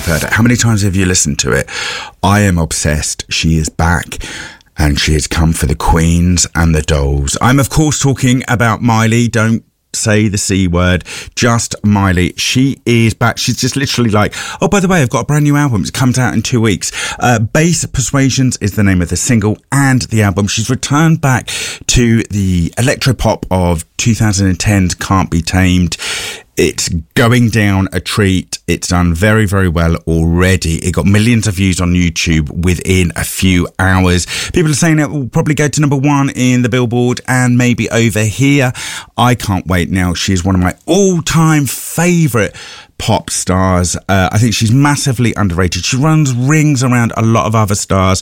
heard it? How many times have you listened to it? I am obsessed. She is back. And she has come for the queens and the dolls. I'm, of course, talking about Miley. Don't say the C word. Just Miley. She is back. She's just literally like, oh, by the way, I've got a brand new album. It comes out in 2 weeks. Bass Persuasions is the name of the single and the album. She's returned back to the electropop of 2010's Can't Be Tamed. It's going down a treat. It's done very, very well already. It got millions of views on YouTube within a few hours. People are saying it will probably go to number 1 in the Billboard and maybe over here. I can't wait now. She's one of my all-time favourite pop stars. I think she's massively underrated. She runs rings around a lot of other stars.